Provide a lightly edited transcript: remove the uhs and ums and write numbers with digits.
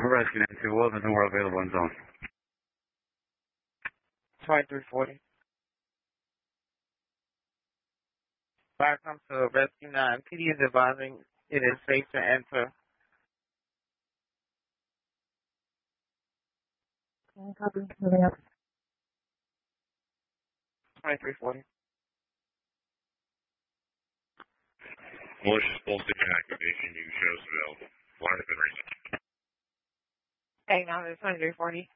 Rescue 92 Wilson, who were available in zone. 2340. Fire comes to Rescue 9. PD is advising it is safe to enter. Copy. Moving up. 2340. Malicious full station activation, you shows available. Line has been reached. Hey, now there's 2340.